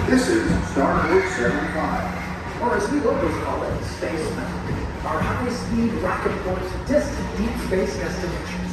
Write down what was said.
This is Starport 75. Or as we locals call it, Space Mountain. Our high-speed rocket-launched distant deep space destination.